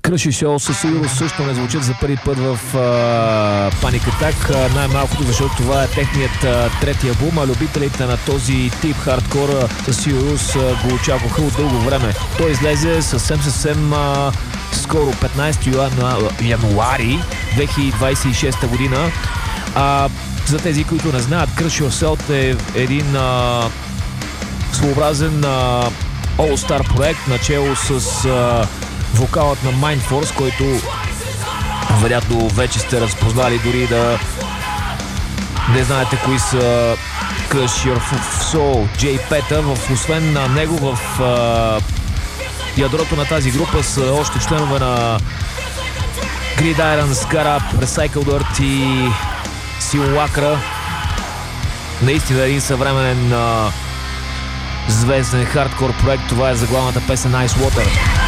Crush и Soul със сигурност също не звучат за първи път в Panic Attack, най-малкото защото това е техният трети албум, а любителите на този тип хардкор със сигурност го очакваха от дълго време. Той излезе съвсем скоро, 15 януари 2026 година. За тези, които не знаят, Crush Yourself е един своеобразен all-star проект, начало с вокалът на Mindforce, който вероятно вече сте разпознали, дори да не знаете кои са Crush Your Soul, Джей Пета. Освен на него в ядрото на тази група са още членове на Gridiron, Scarab, Recycled Earth и Simulacra. Наистина един съвременен звезден хардкор проект. Това е заглавната песен Ice Water.